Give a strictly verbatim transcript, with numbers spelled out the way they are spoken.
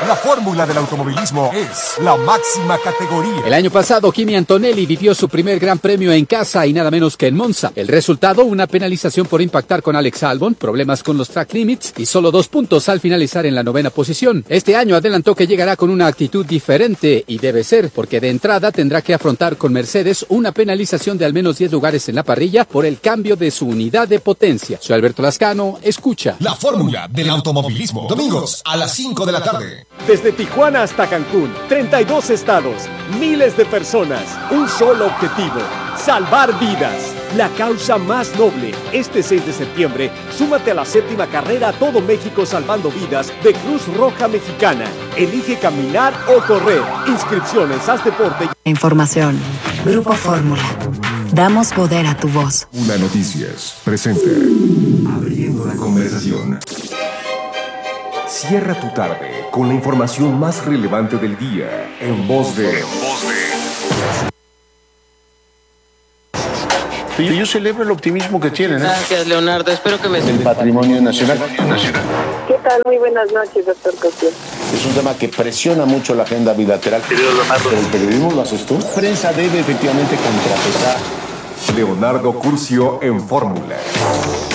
La fórmula del automovilismo es la máxima categoría. El año pasado, Kimi Antonelli vivió su primer gran premio en casa y nada menos que en Monza. El resultado, una penalización por impactar con Alex Albon, problemas con los track limits y solo dos puntos al finalizar en la novena posición. Este año adelantó que llegará con una actitud diferente y debe ser, porque de entrada tendrá que afrontar con Mercedes una penalización de al menos diez lugares en la parrilla por el cambio de su unidad de potencia. Soy Alberto Lascano, escucha. La fórmula del automovilismo. Domingos a las cinco de la tarde. Desde Tijuana hasta Cancún, treinta y dos estados, miles de personas, un solo objetivo, salvar vidas. La causa más noble. Este seis de septiembre, súmate a la séptima carrera Todo México Salvando Vidas de Cruz Roja Mexicana. Elige caminar o correr. Inscripciones, haz deporte. Información. Grupo Fórmula. Damos poder a tu voz. Una Noticias presente. Abriendo la conversación. Cierra tu tarde con la información más relevante del día en voz de... Yo celebro el optimismo que tienen. ¿eh? Gracias, Leonardo. Espero que me... El patrimonio nacional. ¿Qué tal? Muy buenas noches, doctor Cosío. Es un tema que presiona mucho la agenda bilateral. Pero el periodismo lo haces tú. La prensa debe efectivamente contrapesar. Leonardo Curcio en Fórmula.